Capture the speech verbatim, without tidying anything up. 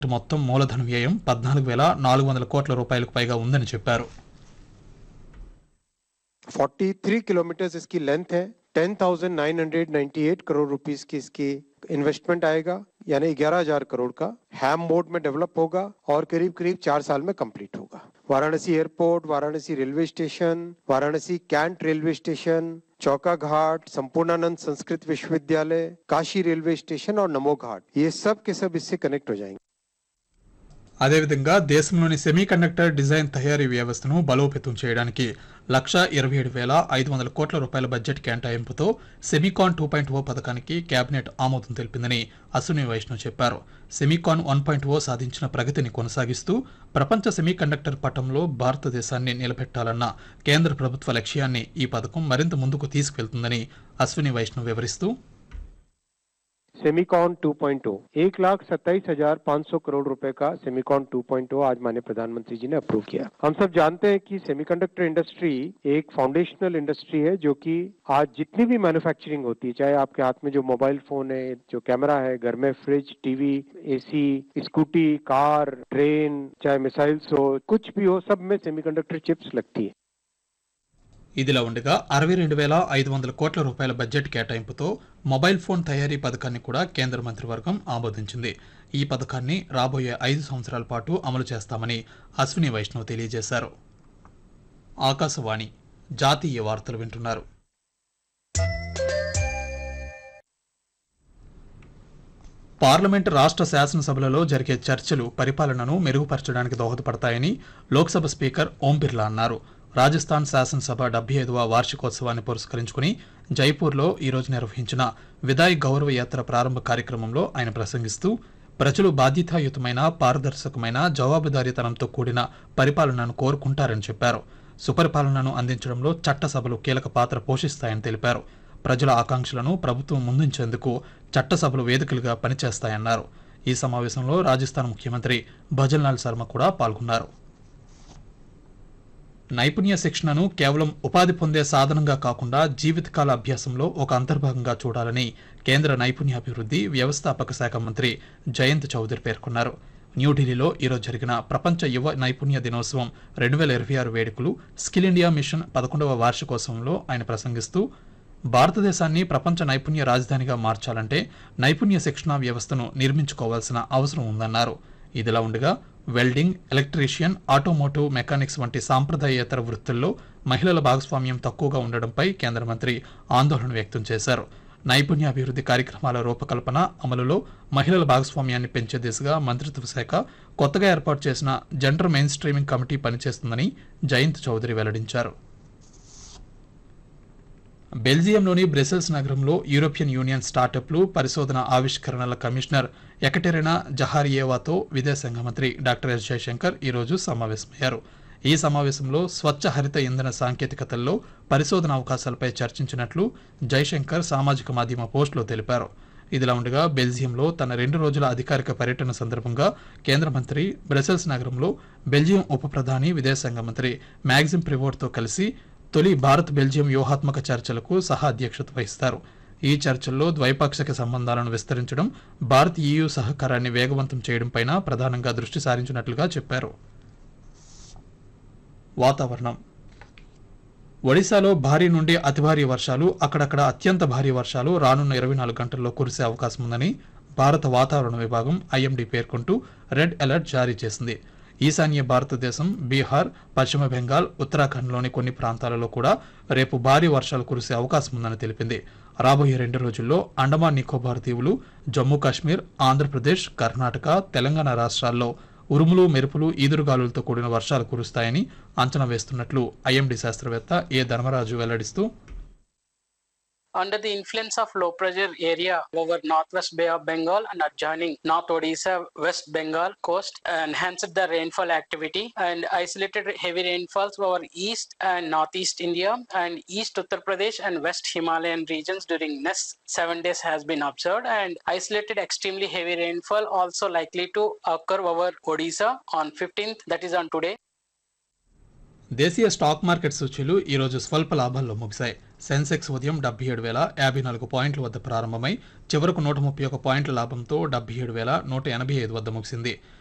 మొత్తం మూలధన వ్యయం పద్నాలుగు వేల నాలుగు వందల కోట్ల రూపాయలకు పైగా ఉందని చెప్పారు. तैंतालीस किलोमीटर इसकी लेंथ है, दस हज़ार नौ सौ अट्ठानवे करोड़ रुपीस की इसकी इन्वेस्टमेंट आएगा, यानी ग्यारह हज़ार करोड़ का हैम मोड में डेवलप होगा और करीब करीब चार साल में कंप्लीट होगा. Varanasi airport, Varanasi railway station, Varanasi cantt railway station, चौका घाट, संपूर्णानंद संस्कृत विश्वविद्यालय, काशी रेलवे स्टेशन और नमो घाट, ये सब के सब इससे कनेक्ट हो जाएंगे. అదేవిధంగా దేశంలోని సెమీకండక్టర్ డిజైన్ తయారీ వ్యవస్థను బలోపేతం చేయడానికి లక్ష ఇరవై ఏడు వేల ఐదు వందల కోట్ల రూపాయల బడ్జెట్ కేటాయింపుతో సెమీకాన్ టూ పాయింట్ ఓ పథకానికి కేబినెట్ ఆమోదం తెలిపిందని అశ్విని వైష్ణవ్ చెప్పారు. సెమీకాన్ వన్ పాయింట్ ఓ సాధించిన ప్రగతిని కొనసాగిస్తూ ప్రపంచ సెమీకండక్టర్ పటంలో భారతదేశాన్ని నిలబెట్టాలన్న కేంద్ర ప్రభుత్వ లక్ష్యాన్ని ఈ పథకం మరింత ముందుకు తీసుకెళ్తుందని అశ్విని వైష్ణవ్ వివరిస్తూ, सेमीकॉन टू पॉइंट ओ एक लाख सत्ताईस हजार पाँच सौ करोड़ रुपए का सेमीकॉन टू पॉइंट ओ आज माननीय प्रधानमंत्री जी ने अप्रूव किया. हम सब जानते हैं कि सेमीकंडक्टर इंडस्ट्री एक फाउंडेशनल इंडस्ट्री है जो कि आज जितनी भी मैन्युफैक्चरिंग होती है, चाहे आपके हाथ में जो मोबाइल फोन है, जो कैमरा है, घर में fridge, TV, AC, scooty, car, train, चाहे मिसाइल्स हो, कुछ भी हो, सब में सेमीकंडक्टर चिप्स लगती है. ఇదిలా ఉండగా అరవై రెండు వేల ఐదు వందల కోట్ల రూపాయల బడ్జెట్ కేటాయింపుతో మొబైల్ ఫోన్ తయారీ పథకాన్ని కూడా కేంద్ర మంత్రివర్గం ఆమోదించింది. ఈ పథకాన్ని రాబోయే ఐదు సంవత్సరాల పాటు అమలు చేస్తామని అశ్విని వైష్ణవ్ తెలియజేశారు. ఆకాశవాణి జాతీయ వార్తలు వింటున్నారు. పార్లమెంట్ రాష్ట్ర శాసనసభలలో జరిగే చర్చలు పరిపాలనను మెరుగుపరచడానికి దోహదపడతాయని లోక్సభ స్పీకర్ ఓం బిర్లా అన్నారు. రాజస్థాన్ శాసనసభ డెబ్బై ఐదవ వార్షికోత్సవాన్ని పురస్కరించుకుని జైపూర్లో ఈరోజు నిర్వహించిన విదాయ్ గౌరవ యాత్ర ప్రారంభ కార్యక్రమంలో ఆయన ప్రసంగిస్తూ, ప్రజలు బాధ్యతాయుతమైన, పారదర్శకమైన, జవాబుదారీతనంతో కూడిన పరిపాలనను కోరుకుంటారని చెప్పారు. సుపరిపాలనను అందించడంలో చట్టసభలు కీలక పాత్ర పోషిస్తాయని తెలిపారు. ప్రజల ఆకాంక్షలను ప్రభుత్వం ముందుంచేందుకు చట్టసభలు వేదికలుగా పనిచేస్తాయన్నారు. ఈ సమావేశంలో రాజస్థాన్ ముఖ్యమంత్రి భజన్లాల్ శర్మ కూడా పాల్గొన్నారు. నైపుణ్య శిక్షణను కేవలం ఉపాధి పొందే సాధనంగా కాకుండా జీవితకాల అభ్యాసంలో ఒక అంతర్భాగంగా చూడాలని కేంద్ర నైపుణ్యాభివృద్ధి వ్యవస్థాపక శాఖ మంత్రి జయంత్ చౌదరి పేర్కొన్నారు. న్యూఢిల్లీలో ఈరోజు జరిగిన ప్రపంచ యువ నైపుణ్య దినోత్సవం రెండు వేల ఇరవై ఆరు వేడుకలు స్కిల్ ఇండియా మిషన్ పదకొండవ వార్షికోత్సవంలో ఆయన ప్రసంగిస్తూ, భారతదేశాన్ని ప్రపంచ నైపుణ్య రాజధానిగా మార్చాలంటే నైపుణ్య శిక్షణా వ్యవస్థను నిర్మించుకోవాల్సిన అవసరం ఉందన్నారు. ఇదిలా ఉండగా వెల్డింగ్, ఎలక్ట్రీషియన్, ఆటోమోటివ్ మెకానిక్స్ వంటి సాంప్రదాయేతర వృత్తుల్లో మహిళల భాగస్వామ్యం తక్కువగా ఉండడంపై కేంద్ర మంత్రి ఆందోళన వ్యక్తం చేశారు. నైపుణ్యాభివృద్ధి కార్యక్రమాల రూపకల్పన, అమలులో మహిళల భాగస్వామ్యాన్ని పెంచే దిశగా మంత్రిత్వ శాఖ కొత్తగా ఏర్పాటు చేసిన జెండర్ మెయిన్ స్ట్రీమింగ్ కమిటీ పనిచేస్తుందని జయంత్ చౌదరి వెల్లడించారు. బెల్జియంలోని బ్రసెల్స్ నగరంలో యూరోపియన్ యూనియన్ స్టార్టప్లు, పరిశోధన, ఆవిష్కరణల కమిషనర్ ఎకటెరినా జహారియేవాతో విదేశాంగ మంత్రి డాక్టర్ ఎస్ జయశంకర్ ఈరోజు సమావేశమయ్యారు. ఈ సమావేశంలో స్వచ్ఛ హరిత ఇంధన సాంకేతికతల్లో పరిశోధన అవకాశాలపై చర్చించినట్లు జయశంకర్ సామాజిక మాధ్యమ పోస్టులో తెలిపారు. ఇదిలా ఉండగా బెల్జియంలో తన రెండు రోజుల అధికారిక పర్యటన సందర్భంగా కేంద్ర మంత్రి బ్రసెల్స్ నగరంలో బెల్జియం ఉప ప్రధాని, విదేశాంగ మంత్రి మ్యాగ్జిమ్ ప్రివోర్తో కలిసి తొలి భారత్ బెల్జియం వ్యూహాత్మక చర్చలకు సహా అధ్యక్షత వహిస్తారు. ఈ చర్చల్లో ద్వైపాక్షిక సంబంధాలను విస్తరించడం, భారత్ ఈయూ సహకారాన్ని వేగవంతం చేయడంపైన ప్రధానంగా దృష్టి సారించినట్లుగా చెప్పారు. వాతావరణం. ఒడిశాలో భారీ నుండి అతి భారీ వర్షాలు, అక్కడక్కడ అత్యంత భారీ వర్షాలు రానున్న ఇరవై నాలుగు గంటల్లో కురిసే అవకాశం ఉందని భారత వాతావరణ విభాగం ఐఎండీ పేర్కొంటూ రెడ్ అలర్ట్ జారీ చేసింది. ఈశాన్య భారతదేశం, బీహార్, పశ్చిమ బెంగాల్, ఉత్తరాఖండ్లోని కొన్ని ప్రాంతాలలో కూడా రేపు భారీ వర్షాలు కురిసే అవకాశం ఉందని తెలిపింది. రాబోయే రెండు రోజుల్లో అండమాన్ నికోబార్ దీవులు, జమ్మూ కాశ్మీర్, ఆంధ్రప్రదేశ్, కర్ణాటక, తెలంగాణ రాష్ట్రాల్లో ఉరుములు, మెరుపులు, ఈదురుగాలులతో కూడిన వర్షాలు కురుస్తాయని అంచనా వేస్తున్నట్లు ఐఎండీ శాస్త్రవేత్త ఏ Dharmaraju వెల్లడిస్తూ, under the influence of low pressure area over northwest Bay of Bengal and adjoining North Odisha, West Bengal coast enhanced the rainfall activity and isolated heavy rainfalls over east and northeast India and east Uttar Pradesh and west Himalayan regions during next seven days has been observed, and isolated extremely heavy rainfall also likely to occur over Odisha on fifteenth, that is on today. దేశీయ stock market సూచీలు ఈరోజు స్వల్ప లాభాల్లో ముగిశాయి. సెన్సెక్స్ ఉదయం డెబ్బై ఏడు వేల యాభై నాలుగు పాయింట్ల వద్ద ప్రారంభమై చివరకు నూట ముప్పై ఒక పాయింట్ల లాభంతో డెబ్బై ఏడు వేల నూట ఎనభై ఐదు వద్ద ముగిసింది.